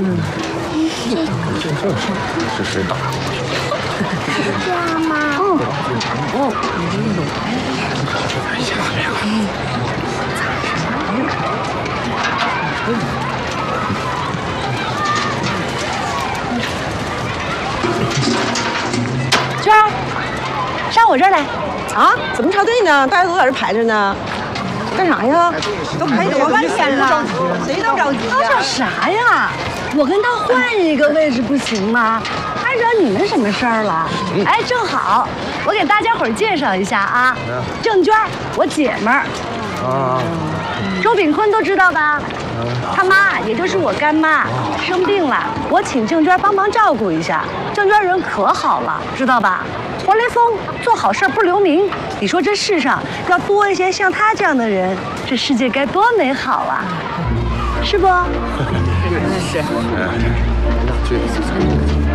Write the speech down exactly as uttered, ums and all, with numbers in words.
嗯， 是谁打的？ 是这样吗？嗯，哦， 哎呀，这个， 娟儿，上我这儿来。 啊？怎么插队呢？大家都在这排着呢，干啥呀？都排多半天了，谁都着急呀？ 这啥呀？我跟他换一个位置不行吗？还惹你们什么事儿了？哎，正好，我给大家伙儿介绍一下啊，郑娟，我姐们儿。 啊。 周炳坤都知道吧？他妈也就是我干妈生病了，我请郑娟帮忙照顾一下。郑娟人可好了，知道吧？活雷锋，做好事不留名。你说这世上要多一些像他这样的人，这世界该多美好啊！是不？ 真的是。 哎，这。